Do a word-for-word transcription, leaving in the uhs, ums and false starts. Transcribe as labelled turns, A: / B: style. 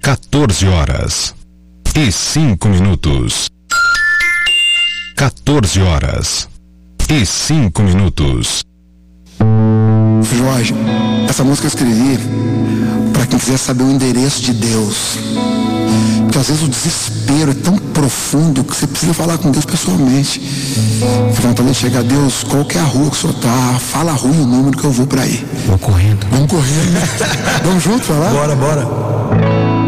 A: quatorze horas e cinco minutos. quatorze horas e cinco minutos.
B: Jorge, essa música eu escrevi para quem quiser saber o endereço de Deus. Porque às vezes o desespero é tão profundo que você precisa falar com Deus pessoalmente. Você vontade de chegar a Deus, qual que é a rua que o senhor tá? Fala a rua e o número que eu vou para aí.
C: Vou correndo.
B: Vamos correndo. Vamos junto falar?
C: Bora, bora.